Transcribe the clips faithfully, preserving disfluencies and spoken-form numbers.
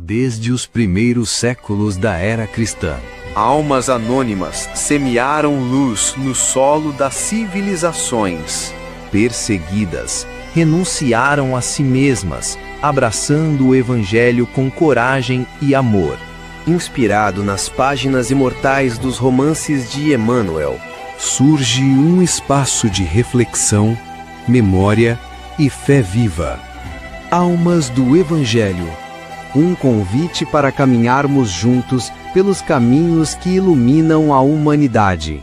desde os primeiros séculos da era cristã. Almas anônimas semearam luz no solo das civilizações. Perseguidas, renunciaram a si mesmas, abraçando o Evangelho com coragem e amor. Inspirado nas páginas imortais dos romances de Emmanuel, surge um espaço de reflexão, memória e fé viva. Almas do Evangelho. Um convite para caminharmos juntos pelos caminhos que iluminam a humanidade.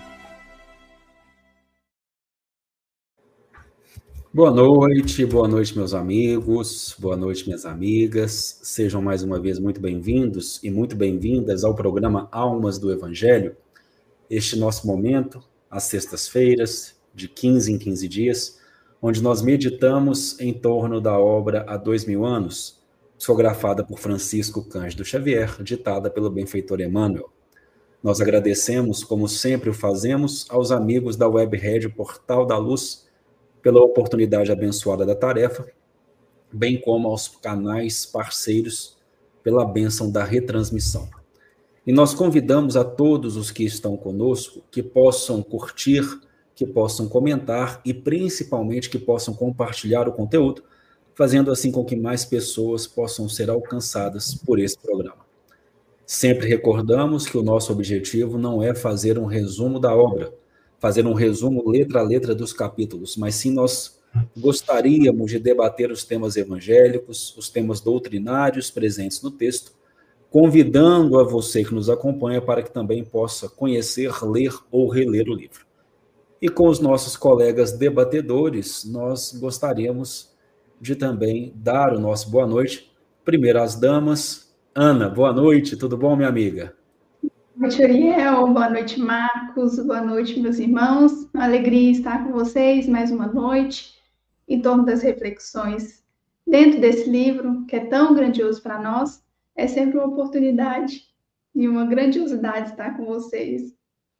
Boa noite, boa noite, meus amigos, boa noite, minhas amigas. Sejam mais uma vez muito bem-vindos e muito bem-vindas ao programa Almas do Evangelho. Este nosso momento, às sextas-feiras, de quinze em quinze dias, onde nós meditamos em torno da obra Há Dois Mil Anos, psicografada por Francisco Cândido Xavier, ditada pelo benfeitor Emmanuel. Nós agradecemos, como sempre o fazemos, aos amigos da Web Rádio Portal da Luz, pela oportunidade abençoada da tarefa, bem como aos canais parceiros pela bênção da retransmissão. E nós convidamos a todos os que estão conosco que possam curtir, que possam comentar e principalmente que possam compartilhar o conteúdo, fazendo assim com que mais pessoas possam ser alcançadas por esse programa. Sempre recordamos que o nosso objetivo não é fazer um resumo da obra, fazer um resumo letra a letra dos capítulos, mas sim nós gostaríamos de debater os temas evangélicos, os temas doutrinários presentes no texto, convidando a você que nos acompanha para que também possa conhecer, ler ou reler o livro. E com os nossos colegas debatedores, nós gostaríamos de também dar o nosso boa noite, primeiro às damas. Ana, boa noite, tudo bom, minha amiga? Boa noite, Uriel. Boa noite, Marcos. Boa noite, meus irmãos. Uma alegria estar com vocês mais uma noite em torno das reflexões dentro desse livro, que é tão grandioso para nós. É sempre uma oportunidade e uma grandiosidade estar com vocês.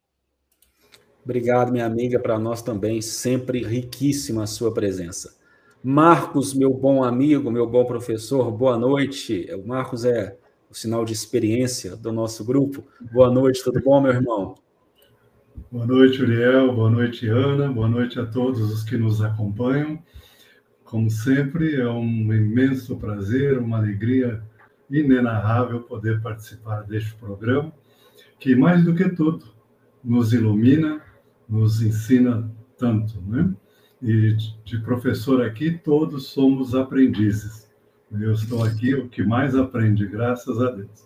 Obrigado, minha amiga. Para nós também, sempre riquíssima a sua presença. Marcos, meu bom amigo, meu bom professor, boa noite. O Marcos é o sinal de experiência do nosso grupo. Boa noite, tudo bom, meu irmão? Boa noite, Uriel. Boa noite, Ana. Boa noite a todos os que nos acompanham. Como sempre, é um imenso prazer, uma alegria inenarrável poder participar deste programa, que, mais do que tudo, nos ilumina, nos ensina tanto, né? E de professor aqui, todos somos aprendizes. Eu estou aqui, o que mais aprende, graças a Deus.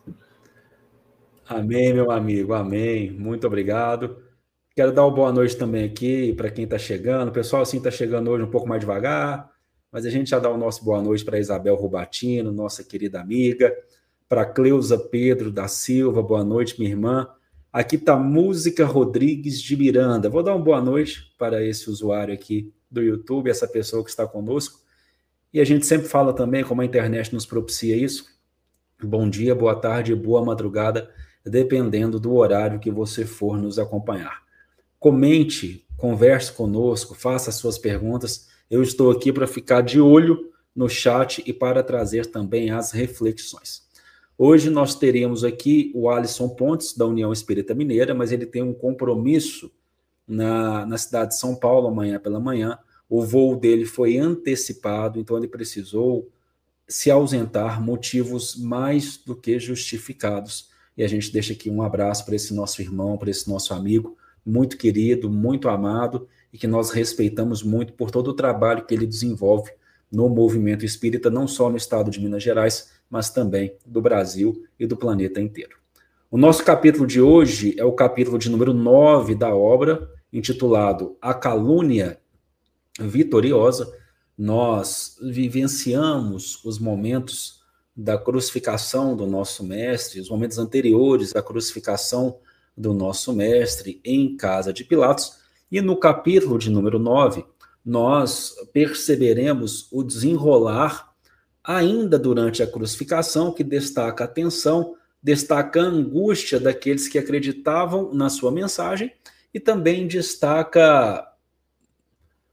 Amém, meu amigo, amém. Muito obrigado. Quero dar uma boa noite também aqui para quem está chegando. O pessoal, assim, está chegando hoje um pouco mais devagar, mas a gente já dá o nosso boa noite para Isabel Rubatino, nossa querida amiga, para Cleusa Pedro da Silva, boa noite, minha irmã. Aqui está Música Rodrigues de Miranda. Vou dar uma boa noite para esse usuário aqui do YouTube, essa pessoa que está conosco. E a gente sempre fala também, como a internet nos propicia isso, bom dia, boa tarde, boa madrugada, dependendo do horário que você for nos acompanhar. Comente, converse conosco, faça as suas perguntas. Eu estou aqui para ficar de olho no chat e para trazer também as reflexões. Hoje nós teríamos aqui o Alisson Pontes, da União Espírita Mineira, mas ele tem um compromisso na, na cidade de São Paulo, amanhã pela manhã. O voo dele foi antecipado, então ele precisou se ausentar, motivos mais do que justificados. E a gente deixa aqui um abraço para esse nosso irmão, para esse nosso amigo, muito querido, muito amado, e que nós respeitamos muito por todo o trabalho que ele desenvolve no movimento espírita, não só no estado de Minas Gerais, mas também do Brasil e do planeta inteiro. O nosso capítulo de hoje é o capítulo de número nove da obra, intitulado A Calúnia Vitoriosa. Nós vivenciamos os momentos da crucificação do nosso mestre, os momentos anteriores à crucificação do nosso mestre em casa de Pilatos, e no capítulo de número nove, nós perceberemos o desenrolar ainda durante a crucificação, que destaca a tensão, destaca a angústia daqueles que acreditavam na sua mensagem, e também destaca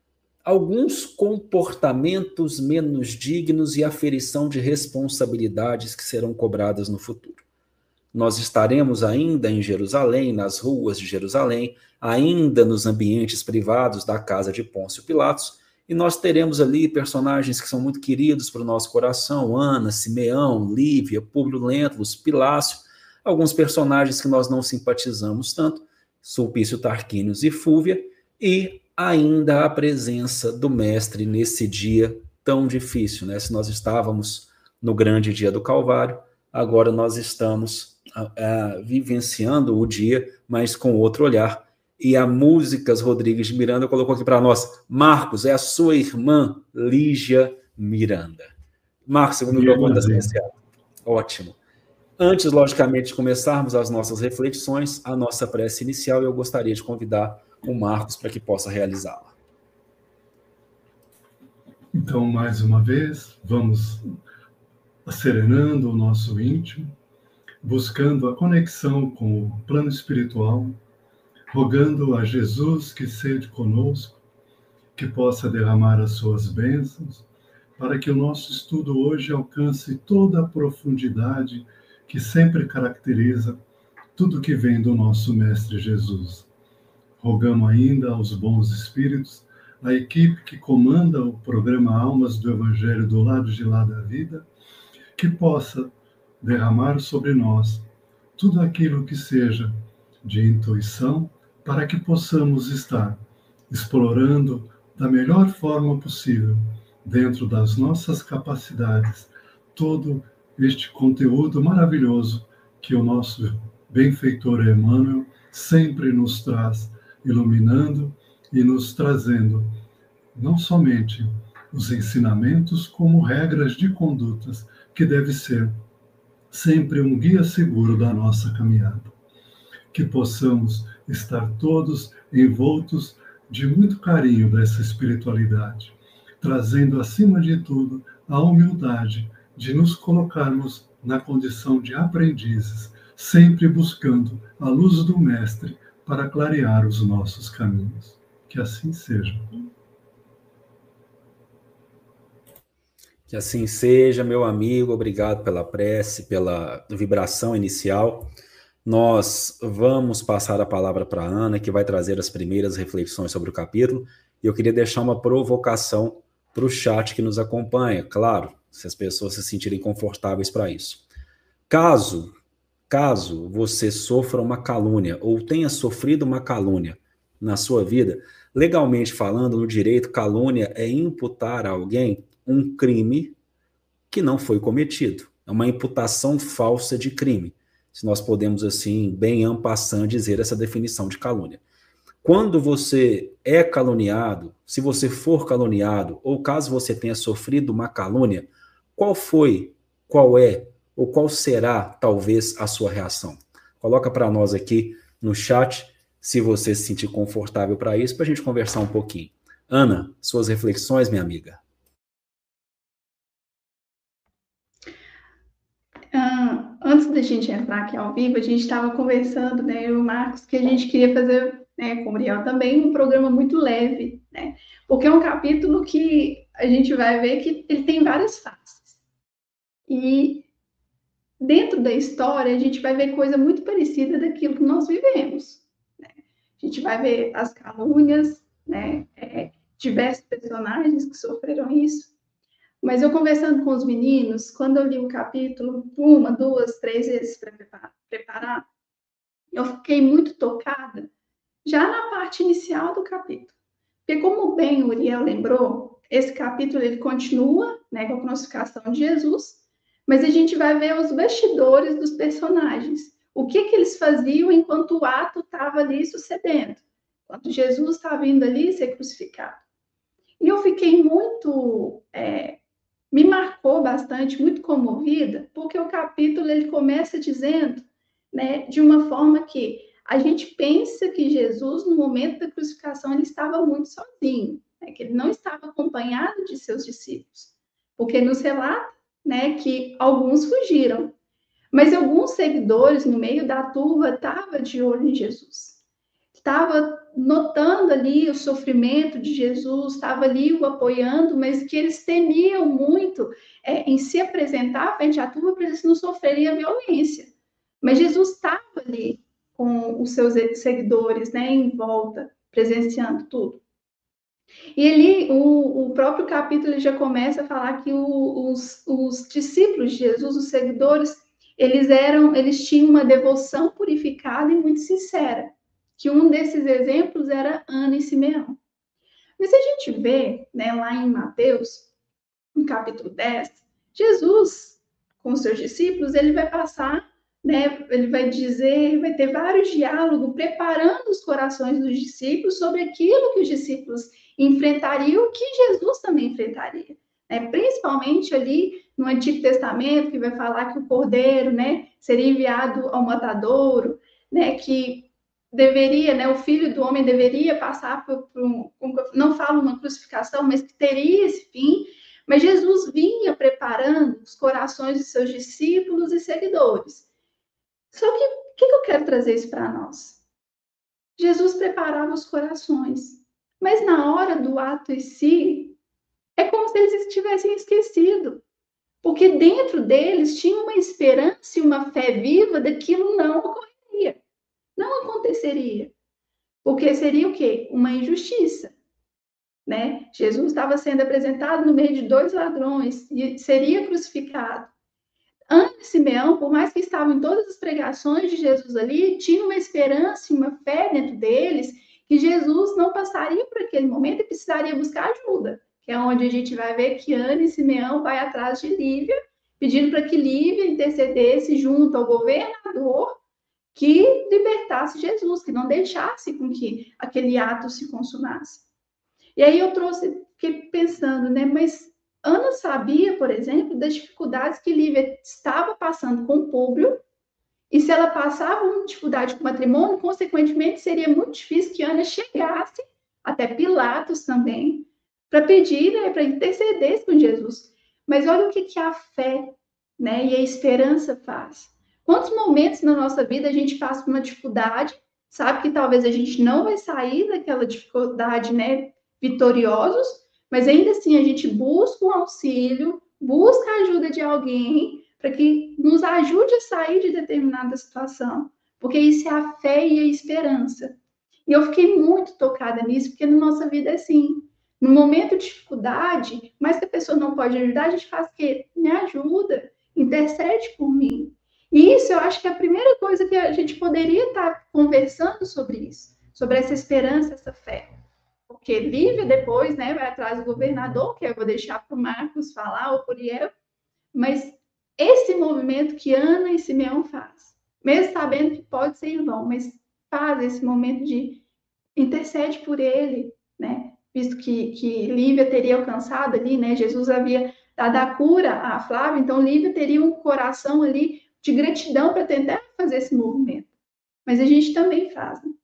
alguns comportamentos menos dignos e aferição de responsabilidades que serão cobradas no futuro. Nós estaremos ainda em Jerusalém, nas ruas de Jerusalém, ainda nos ambientes privados da casa de Pôncio Pilatos, e nós teremos ali personagens que são muito queridos para o nosso coração, Ana, Simeão, Lívia, Públio Lentulus, Pilácio, alguns personagens que nós não simpatizamos tanto, Sulpício Tarquínios e Fúvia, e ainda a presença do mestre nesse dia tão difícil, né? Se nós estávamos no grande dia do Calvário, agora nós estamos uh, uh, vivenciando o dia, mas com outro olhar. E a Músicas Rodrigues de Miranda colocou aqui para nós, Marcos, é a sua irmã Lígia Miranda. Marcos, segundo o microfone da silenciado. Ótimo. Antes, logicamente, de começarmos as nossas reflexões, a nossa prece inicial, eu gostaria de convidar o Marcos para que possa realizá-la. Então, mais uma vez, vamos serenando o nosso íntimo, buscando a conexão com o plano espiritual, rogando a Jesus que seja conosco, que possa derramar as suas bênçãos, para que o nosso estudo hoje alcance toda a profundidade que sempre caracteriza tudo que vem do nosso Mestre Jesus. Rogamos ainda aos bons espíritos, a equipe que comanda o programa Almas do Evangelho do Lado de Lá da Vida, que possa derramar sobre nós tudo aquilo que seja de intuição, para que possamos estar explorando da melhor forma possível, dentro das nossas capacidades, todo este conteúdo maravilhoso que o nosso benfeitor Emmanuel sempre nos traz, iluminando e nos trazendo não somente os ensinamentos, como regras de condutas, que deve ser sempre um guia seguro da nossa caminhada. Que possamos estar todos envoltos de muito carinho dessa espiritualidade, trazendo acima de tudo a humildade de nos colocarmos na condição de aprendizes, sempre buscando a luz do Mestre para clarear os nossos caminhos. Que assim seja. Que assim seja, meu amigo. Obrigado pela prece, pela vibração inicial. Nós vamos passar a palavra para a Ana, que vai trazer as primeiras reflexões sobre o capítulo. E eu queria deixar uma provocação para o chat que nos acompanha, claro, se as pessoas se sentirem confortáveis para isso. Caso, caso você sofra uma calúnia ou tenha sofrido uma calúnia na sua vida, legalmente falando, no direito, calúnia é imputar a alguém um crime que não foi cometido. É uma imputação falsa de crime. Se nós podemos, assim, bem en passant, dizer essa definição de calúnia. Quando você é caluniado, se você for caluniado, ou caso você tenha sofrido uma calúnia, qual foi, qual é, ou qual será, talvez, a sua reação? Coloca para nós aqui no chat, se você se sentir confortável para isso, para a gente conversar um pouquinho. Ana, suas reflexões, minha amiga. Ah, antes da gente entrar aqui ao vivo, a gente estava conversando, né, eu e o Marcos, que a gente queria fazer, né, com o Uriel também, um programa muito leve, né, porque é um capítulo que a gente vai ver que ele tem várias faces. E dentro da história, a gente vai ver coisa muito parecida daquilo que nós vivemos, né? A gente vai ver as calúnias, né, é, diversos personagens que sofreram isso. Mas eu conversando com os meninos, quando eu li o capítulo uma, duas, três vezes para preparar, eu fiquei muito tocada já na parte inicial do capítulo. Porque como bem o Uriel lembrou, esse capítulo ele continua, né, com a crucificação de Jesus, mas a gente vai ver os bastidores dos personagens. O que, que eles faziam enquanto o ato estava ali sucedendo, enquanto Jesus estava indo ali ser crucificado. E eu fiquei muito... É, me marcou bastante, muito comovida, porque o capítulo ele começa dizendo, né, de uma forma que a gente pensa que Jesus, no momento da crucificação, ele estava muito sozinho, né, que ele não estava acompanhado de seus discípulos, porque nos relata, né, que alguns fugiram, mas alguns seguidores no meio da turba estavam de olho em Jesus. estava notando ali o sofrimento de Jesus, estava ali o apoiando, mas que eles temiam muito é, em se apresentar frente à turma para eles não sofrerem a violência. Mas Jesus estava ali com os seus seguidores, né, em volta, presenciando tudo. E ali, o, o próprio capítulo ele já começa a falar que o, os, os discípulos de Jesus, os seguidores, eles eram, eles tinham uma devoção purificada e muito sincera. Que um desses exemplos era Ana e Simeão. Mas se a gente vê, né, lá em Mateus, no capítulo dez, Jesus, com os seus discípulos, ele vai passar, né, ele vai dizer, vai ter vários diálogos preparando os corações dos discípulos sobre aquilo que os discípulos enfrentariam, que Jesus também enfrentaria. Né? Principalmente ali no Antigo Testamento, que vai falar que o cordeiro, né, seria enviado ao matadouro, né, que deveria, né, o filho do homem deveria passar por, por um, não falo uma crucificação, mas que teria esse fim. Mas Jesus vinha preparando os corações de seus discípulos e seguidores. Só que, o que eu quero trazer isso para nós? Jesus preparava os corações, mas na hora do ato em si, é como se eles tivessem esquecido. Porque dentro deles tinha uma esperança e uma fé viva daquilo não ocorreria. Não aconteceria. Porque seria o quê? Uma injustiça. Né? Jesus estava sendo apresentado no meio de dois ladrões e seria crucificado. Ana e Simeão, por mais que estavam em todas as pregações de Jesus ali, tinha uma esperança e uma fé dentro deles que Jesus não passaria por aquele momento e precisaria buscar ajuda, que é onde a gente vai ver que Ana e Simeão vai atrás de Lívia, pedindo para que Lívia intercedesse junto ao governador que libertasse Jesus, que não deixasse com que aquele ato se consumasse. E aí eu trouxe, fiquei pensando, né, mas Ana sabia, por exemplo, das dificuldades que Lívia estava passando com Públio, e se ela passava uma dificuldade com o matrimônio, consequentemente seria muito difícil que Ana chegasse até Pilatos também, para pedir, né, para interceder com Jesus. Mas olha o que, que a fé, né, e a esperança faz. Quantos momentos na nossa vida a gente passa por uma dificuldade, sabe que talvez a gente não vai sair daquela dificuldade, né, vitoriosos, mas ainda assim a gente busca um auxílio, busca a ajuda de alguém para que nos ajude a sair de determinada situação, porque isso é a fé e a esperança. E eu fiquei muito tocada nisso, porque na nossa vida é assim. No momento de dificuldade, mas que a pessoa não pode ajudar, a gente faz o quê? Me ajuda, intercede por mim. E isso eu acho que é a primeira coisa que a gente poderia estar conversando sobre isso, sobre essa esperança, essa fé. Porque Lívia depois, né, vai atrás do governador, que eu vou deixar para o Marcos falar, ou por Iel, mas esse movimento que Ana e Simeão faz, mesmo sabendo que pode ser em vão, mas faz esse momento de intercede por ele, né, visto que, que Lívia teria alcançado ali, né, Jesus havia dado a cura a Flávia, então Lívia teria um coração ali de gratidão para tentar fazer esse movimento. Mas a gente também faz, né?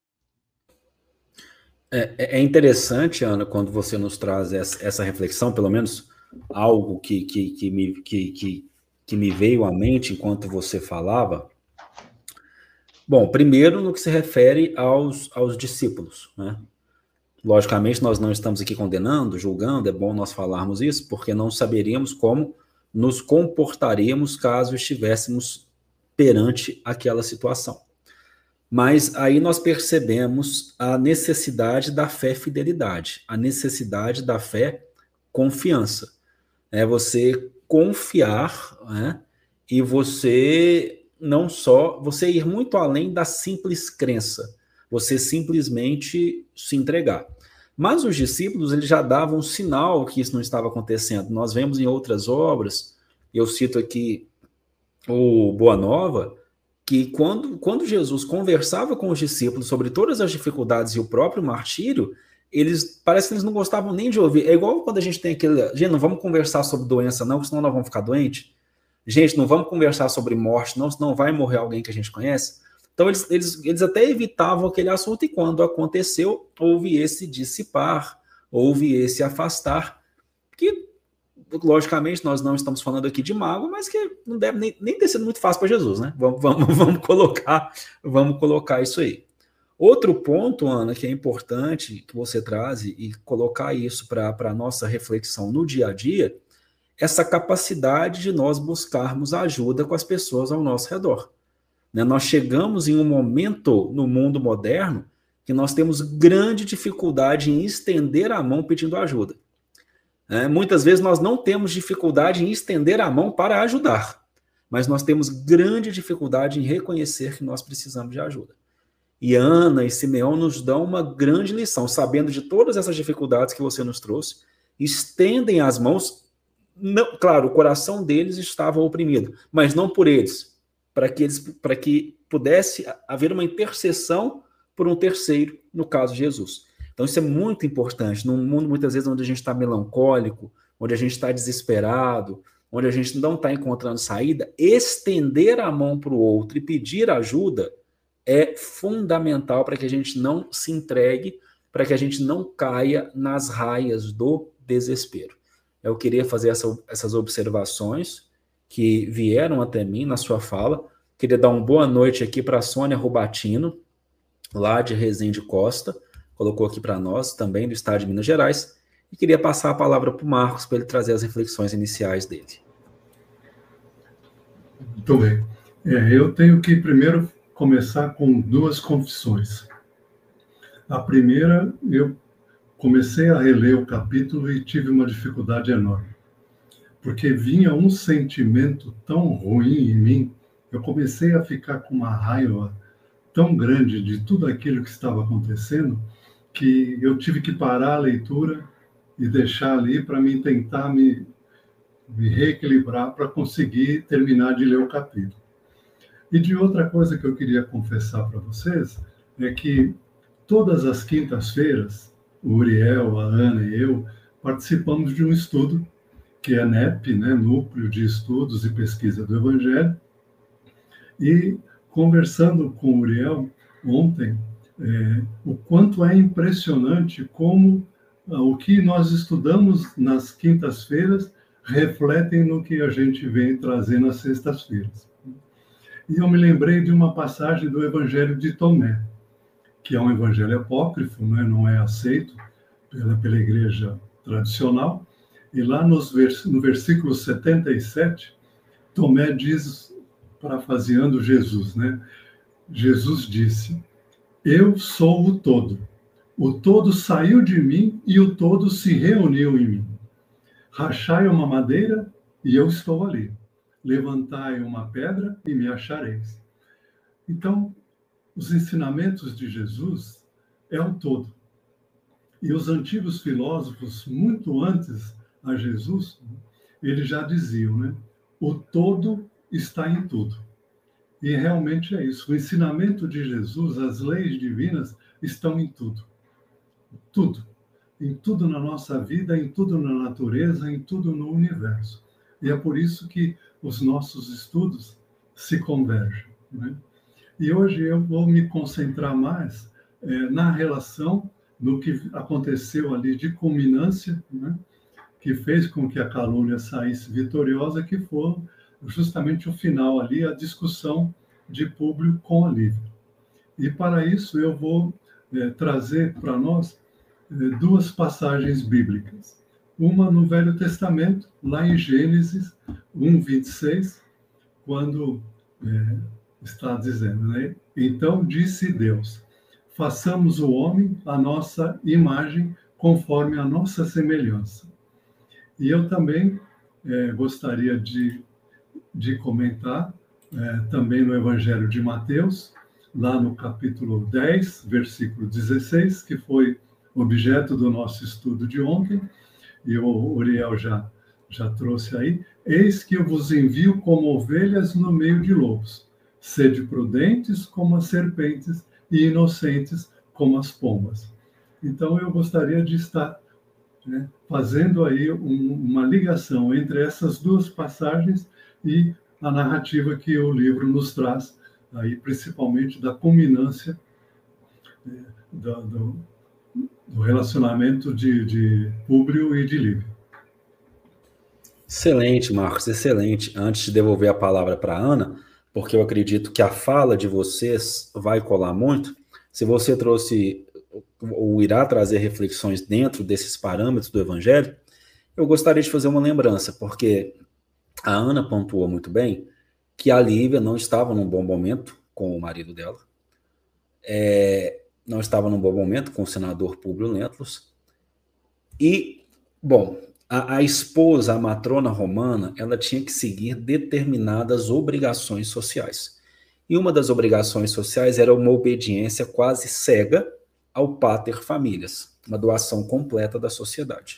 É, é interessante, Ana, quando você nos traz essa, essa reflexão, pelo menos algo que, que, que, me, que, que, que me veio à mente enquanto você falava. Bom, primeiro no que se refere aos, aos discípulos, né? Logicamente, nós não estamos aqui condenando, julgando, é bom nós falarmos isso, porque não saberíamos como nos comportaríamos caso estivéssemos perante aquela situação. Mas aí nós percebemos a necessidade da fé fidelidade, a necessidade da fé confiança. É você confiar, né, e você não só, você ir muito além da simples crença, você simplesmente se entregar. Mas os discípulos, eles já davam um sinal que isso não estava acontecendo. Nós vemos em outras obras, eu cito aqui o Boa Nova, que quando, quando Jesus conversava com os discípulos sobre todas as dificuldades e o próprio martírio, eles, parece que eles não gostavam nem de ouvir. É igual quando a gente tem aquele... Gente, não vamos conversar sobre doença não, senão nós vamos ficar doentes. Gente, não vamos conversar sobre morte não, senão vai morrer alguém que a gente conhece. Então, eles, eles, eles até evitavam aquele assunto, e quando aconteceu, houve esse dissipar, houve esse afastar, que, logicamente, nós não estamos falando aqui de mágoa, mas que não deve nem, nem ter sido muito fácil para Jesus, né? Vamos, vamos, vamos, colocar, vamos colocar isso aí. Outro ponto, Ana, que é importante que você traz e colocar isso para a nossa reflexão no dia a dia, essa capacidade de nós buscarmos ajuda com as pessoas ao nosso redor. Né? Nós chegamos em um momento no mundo moderno que nós temos grande dificuldade em estender a mão pedindo ajuda. É, muitas vezes nós não temos dificuldade em estender a mão para ajudar, mas nós temos grande dificuldade em reconhecer que nós precisamos de ajuda. E Ana e Simeão nos dão uma grande lição, sabendo de todas essas dificuldades que você nos trouxe, estendem as mãos, não, claro, o coração deles estava oprimido, mas não por eles, para que, eles, para que pudesse haver uma intercessão por um terceiro, no caso Jesus. Então isso é muito importante, num mundo muitas vezes onde a gente está melancólico, onde a gente está desesperado, onde a gente não está encontrando saída, estender a mão para o outro e pedir ajuda é fundamental para que a gente não se entregue, para que a gente não caia nas raias do desespero. Eu queria fazer essa, essas observações que vieram até mim na sua fala. Queria dar uma boa noite aqui para a Sônia Rubatino, lá de Resende Costa, colocou aqui para nós, também do estado de Minas Gerais, e queria passar a palavra para o Marcos para ele trazer as reflexões iniciais dele. Muito bem. É, eu tenho que primeiro começar com duas confissões. A primeira, eu comecei a reler o capítulo e tive uma dificuldade enorme, porque vinha um sentimento tão ruim em mim, eu comecei a ficar com uma raiva tão grande de tudo aquilo que estava acontecendo, que eu tive que parar a leitura e deixar ali para mim tentar me, me reequilibrar para conseguir terminar de ler o capítulo. E de outra coisa que eu queria confessar para vocês é que todas as quintas-feiras, o Uriel, a Ana e eu participamos de um estudo que é N E P, né, Núcleo de Estudos e Pesquisa do Evangelho, e conversando com o Uriel ontem, é, o quanto é impressionante como ah, o que nós estudamos nas quintas-feiras refletem no que a gente vem trazer nas sextas-feiras. E eu me lembrei de uma passagem do Evangelho de Tomé, que é um evangelho apócrifo, né? Não é aceito pela, pela igreja tradicional, e lá nos vers, no versículo setenta e sete, Tomé diz, parafraseando Jesus, né? Jesus disse: eu sou o todo. O todo saiu de mim e o todo se reuniu em mim. Rachai uma madeira e eu estou ali. Levantai uma pedra e me achareis. Então, os ensinamentos de Jesus é o todo. E os antigos filósofos, muito antes a Jesus, eles já diziam, né? O todo está em tudo. E realmente é isso. O ensinamento de Jesus, as leis divinas, estão em tudo. Tudo. Em tudo na nossa vida, em tudo na natureza, em tudo no universo. E é por isso que os nossos estudos se convergem, né? E hoje eu vou me concentrar mais é, na relação, no que aconteceu ali de culminância, né? Que fez com que a calúnia saísse vitoriosa, que foi justamente o final ali, a discussão de Públio com a Lívia. E para isso eu vou é, trazer para nós é, duas passagens bíblicas. Uma no Velho Testamento, lá em Gênesis um, vinte e seis, quando é, está dizendo, né? Então disse Deus: façamos o homem à nossa imagem, conforme a nossa semelhança. E eu também é, gostaria de, de comentar é, também no Evangelho de Mateus, lá no capítulo dez, versículo dezesseis, que foi objeto do nosso estudo de ontem, e o Uriel já, já trouxe aí: eis que eu vos envio como ovelhas no meio de lobos. Sede prudentes como as serpentes e inocentes como as pombas. Então, eu gostaria de estar, né, fazendo aí um, uma ligação entre essas duas passagens e a narrativa que o livro nos traz, aí, principalmente da culminância é, do, do, do relacionamento de, de Públio e de Lívia. Excelente, Marcos, excelente. Antes de devolver a palavra para a Ana, porque eu acredito que a fala de vocês vai colar muito, se você trouxe ou irá trazer reflexões dentro desses parâmetros do Evangelho, eu gostaria de fazer uma lembrança, porque a Ana pontuou muito bem que a Lívia não estava num bom momento com o marido dela, é, não estava num bom momento com o senador Públio Lentulus, e, bom, a, a esposa, a matrona romana, ela tinha que seguir determinadas obrigações sociais. E uma das obrigações sociais era uma obediência quase cega ao pater familias, uma doação completa da sociedade.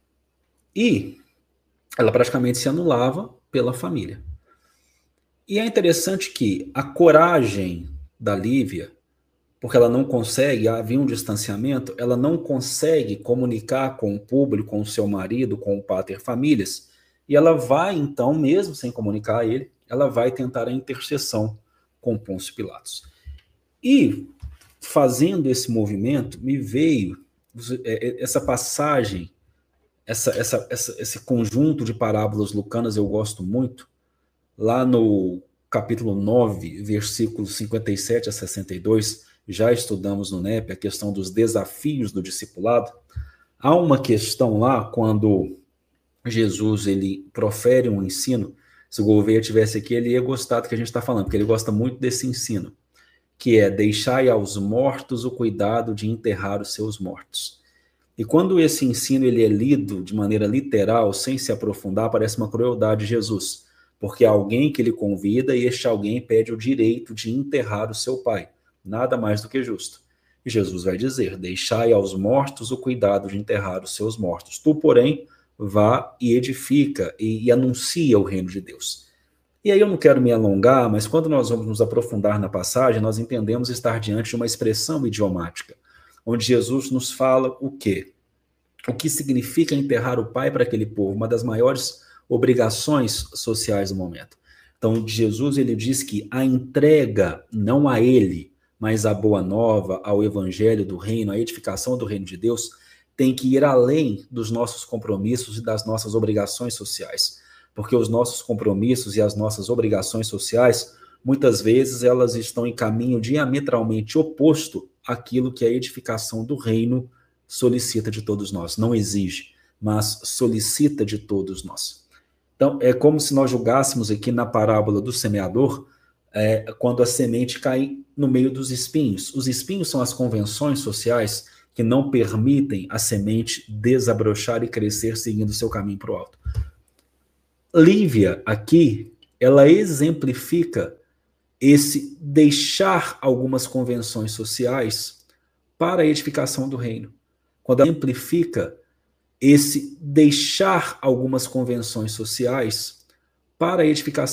E ela praticamente se anulava pela família. E é interessante que a coragem da Lívia, porque ela não consegue, havia um distanciamento, ela não consegue comunicar com o público, com o seu marido, com o pater familias, e ela vai então, mesmo sem comunicar a ele, ela vai tentar a intercessão com Pôncio Pilatos. E, fazendo esse movimento, me veio essa passagem, essa, essa, essa, esse conjunto de parábolas lucanas eu gosto muito, lá no capítulo nove, versículos cinquenta e sete a sessenta e dois, já estudamos no N E P a questão dos desafios do discipulado. Há uma questão lá, quando Jesus ele profere um ensino, se o Gouveia estivesse aqui, ele ia gostar do que a gente está falando, porque ele gosta muito desse ensino, que é deixai aos mortos o cuidado de enterrar os seus mortos. E quando esse ensino ele é lido de maneira literal, sem se aprofundar, parece uma crueldade de Jesus, porque há alguém que ele convida e este alguém pede o direito de enterrar o seu pai. Nada mais do que justo. E Jesus vai dizer, deixai aos mortos o cuidado de enterrar os seus mortos. Tu, porém, vá e edifica e, e anuncia o reino de Deus. E aí eu não quero me alongar, mas quando nós vamos nos aprofundar na passagem, nós entendemos estar diante de uma expressão idiomática, onde Jesus nos fala o quê? O que significa enterrar o pai para aquele povo, uma das maiores obrigações sociais do momento. Então, Jesus ele diz que a entrega, não a ele, mas a boa nova, ao evangelho do reino, a edificação do reino de Deus, tem que ir além dos nossos compromissos e das nossas obrigações sociais. Porque os nossos compromissos e as nossas obrigações sociais, muitas vezes, elas estão em caminho diametralmente oposto àquilo que a edificação do reino solicita de todos nós. Não exige, mas solicita de todos nós. Então, é como se nós julgássemos aqui na parábola do semeador, é, quando a semente cai no meio dos espinhos. Os espinhos são as convenções sociais que não permitem a semente desabrochar e crescer seguindo seu caminho para o alto. Lívia, aqui, ela exemplifica esse deixar algumas convenções sociais para a edificação do reino. Quando ela exemplifica esse deixar algumas convenções sociais para a edificação